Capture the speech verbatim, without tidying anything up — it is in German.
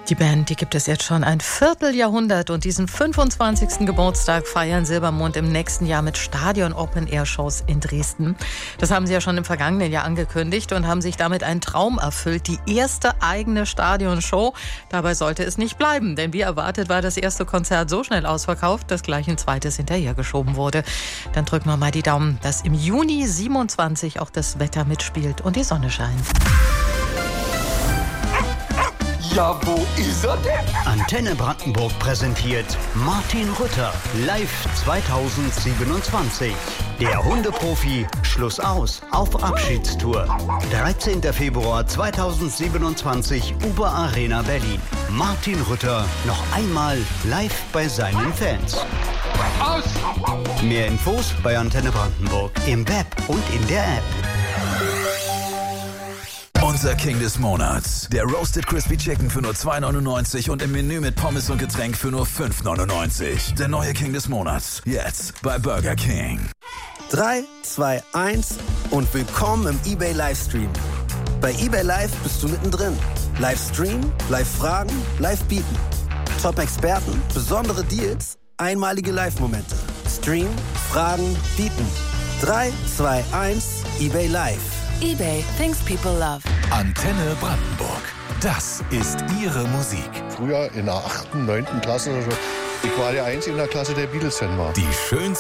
Die Band, die gibt es jetzt schon ein Vierteljahrhundert und diesen fünfundzwanzigsten Geburtstag feiern Silbermond im nächsten Jahr mit Stadion-Open-Air-Shows in Dresden. Das haben sie ja schon im vergangenen Jahr angekündigt und haben sich damit einen Traum erfüllt. Die erste eigene Stadionshow. Dabei sollte es nicht bleiben, denn wie erwartet war das erste Konzert so schnell ausverkauft, dass gleich ein zweites hinterhergeschoben wurde. Dann drücken wir mal die Daumen, dass im Juni siebenundzwanzig auch das Wetter mitspielt und die Sonne scheint. Ja, wo ist er denn? Antenne Brandenburg präsentiert Martin Rütter live zweitausendsiebenundzwanzig. Der Hundeprofi Schluss aus auf Abschiedstour. dreizehnten Februar zweitausendsiebenundzwanzig Uber Arena Berlin. Martin Rütter noch einmal live bei seinen Fans. Aus! Mehr Infos bei Antenne Brandenburg im Web und in der App. Unser King des Monats. Der Roasted Crispy Chicken für nur zwei neunundneunzig und im Menü mit Pommes und Getränk für nur fünf neunundneunzig. Der neue King des Monats. Jetzt bei Burger King. drei, zwei, eins und willkommen im eBay Livestream. Bei eBay Live bist du mittendrin. Livestream, Live-Fragen, Live-Bieten. Top-Experten, besondere Deals, einmalige Live-Momente. Stream, Fragen, Bieten. drei, zwei, eins, eBay Live. eBay, things people love. Antenne Brandenburg. Das ist Ihre Musik. Früher in der achten, neunten Klasse oder so. Ich war der Einzige in der Klasse, der Beatles-Fan war. Die schönste